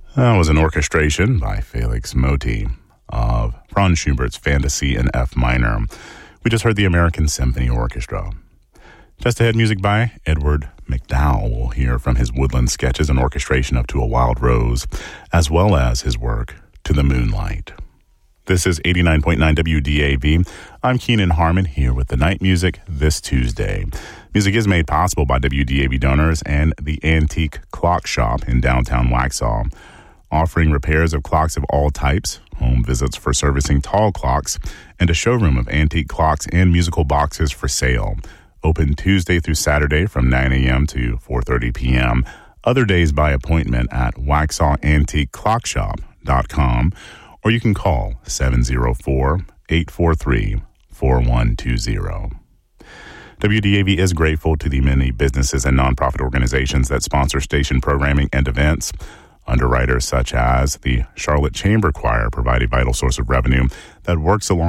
That was an orchestration by Felix Moti of Franz Schubert's Fantasy in F minor. We just heard the American Symphony Orchestra. Just ahead, music by Edward McDowell. We'll hear from his woodland sketches and orchestration of To a Wild Rose, as well as his work To the Moonlight. This is 89.9 WDAV. I'm Keenan Harmon here with the night music this Tuesday. Music is made possible by WDAV donors and the Antique Clock Shop in downtown Waxhaw, offering repairs of clocks of all types, home visits for servicing tall clocks, and a showroom of antique clocks and musical boxes for sale. Open Tuesday through Saturday from 9 a.m. to 4:30 p.m. Other days by appointment at waxhawantiqueclockshop.com, or you can call 704-843-4120. WDAV is grateful to the many businesses and nonprofit organizations that sponsor station programming and events. Underwriters such as the Charlotte Chamber Choir provide a vital source of revenue that works along